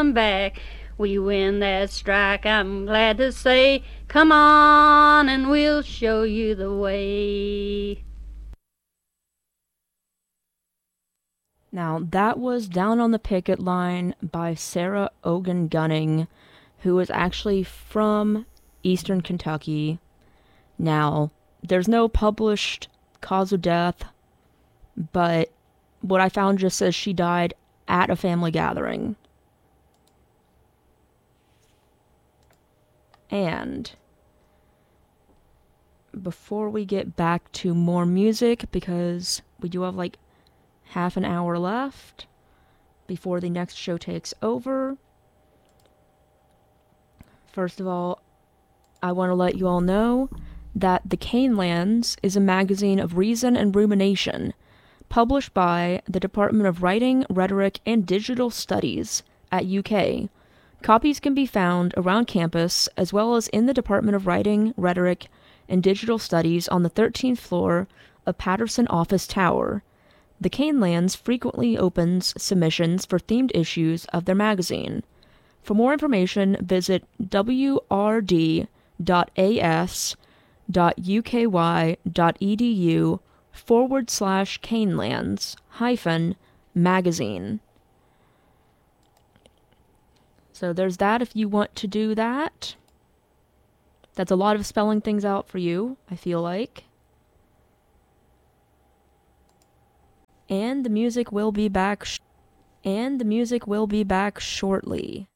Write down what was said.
back. We win that strike, I'm glad to say. Come on and we'll show you the way. Now, that was Down on the Picket Line by Sarah Ogan Gunning, who is actually from Eastern Kentucky. Now, there's no published cause of death, but what I found just says she died at a family gathering. And before we get back to more music, because we do have like half an hour left before the next show takes over, first of all, I want to let you all know that The Canelands is a magazine of reason and rumination, published by the Department of Writing, Rhetoric, and Digital Studies at UK. Copies can be found around campus, as well as in the Department of Writing, Rhetoric, and Digital Studies on the 13th floor of Patterson Office Tower. The Canelands frequently opens submissions for themed issues of their magazine. For more information, visit wrd.as.uky.edu/Canelands-magazine. So there's that if you want to do that. That's a lot of spelling things out for you, I feel like. And the music will be back shortly.